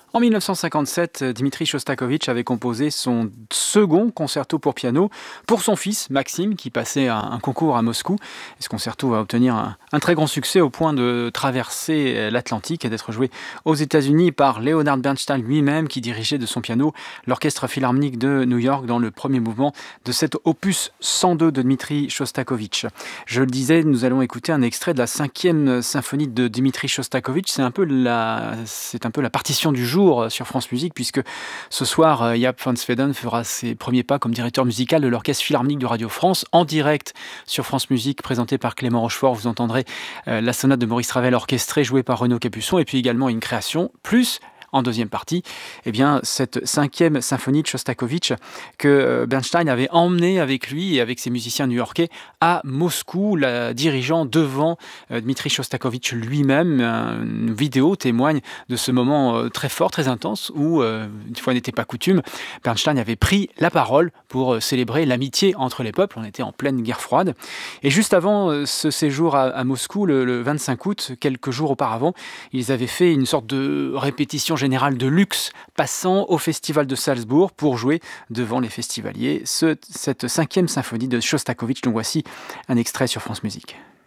En 1957, Dmitri Shostakovich avait composé son second concerto pour piano pour son fils Maxime qui passait un concours à Moscou. Et ce concerto va obtenir un très grand succès au point de traverser l'Atlantique et d'être joué aux États-Unis par Leonard Bernstein lui-même qui dirigeait de son piano l'Orchestre Philharmonique de New York dans le premier mouvement de cet opus 102 de Dmitri Shostakovich. Je le disais, nous allons écouter un extrait de la 5e symphonie de Dmitri Shostakovich. C'est un peu la partition du jour sur France Musique, puisque ce soir, Jaap van Zweden fera ses premiers pas comme directeur musical de l'Orchestre Philharmonique de Radio France, en direct sur France Musique, présenté par Clément Rochefort. Vous entendrez la sonate de Maurice Ravel orchestrée, jouée par Renaud Capuçon, et puis également une création, plus en deuxième partie, eh bien, cette 5e symphonie de Shostakovich que Bernstein avait emmenée avec lui et avec ses musiciens new-yorkais à Moscou, la dirigeant devant Dmitri Shostakovich lui-même. Une vidéo témoigne de ce moment très fort, très intense, où, une fois n'était pas coutume, Bernstein avait pris la parole pour célébrer l'amitié entre les peuples. On était en pleine guerre froide. Et juste avant ce séjour à Moscou, le 25 août, quelques jours auparavant, ils avaient fait une sorte de répétition générale de luxe, passant au festival de Salzbourg pour jouer devant les festivaliers cette 5e symphonie de Shostakovich. Donc voici un extrait sur France Musique.